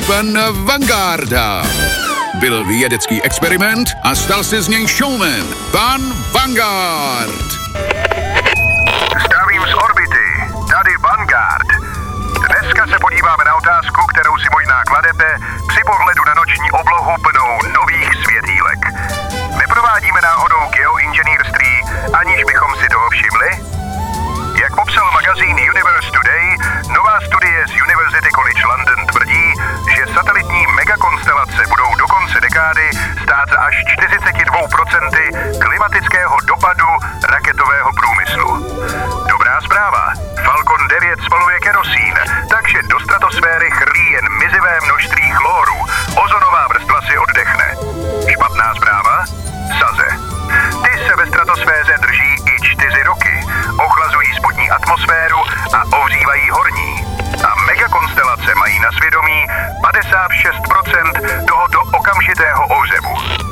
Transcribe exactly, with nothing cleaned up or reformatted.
pan Vangarda. Byl vědecký experiment a stal se z něj showman. Pan Vanguard. Zdravím z orbity. Tady Vanguard. Dneska se podíváme na otázku, kterou si možná kladete při pohledu na noční oblohu plnou nových světýlek. Neprovádíme náhodou geoinženýrství, aniž bychom si toho všimli? Jak popsal magazín Universe Today, nová studie z University College London tvrdí, že satelitní megakonstelace budou do konce dekády stát za až čtyřicet dva procent klimatického dopadu raketového průmyslu. Dobrá zpráva. Falcon devět spaluje kerosín, takže do stratosféry chrlí jen mizivé množství chloru. Ozonová vrstva si oddechne. Špatná zpráva? Saze. Ty se ve stratosféře drží i čtyři roky, ochlazují spodní atmosféru a ohřívají horní. A megakonstelace mají na svědomí padesát šest procent tohoto okamžitého ohřevu.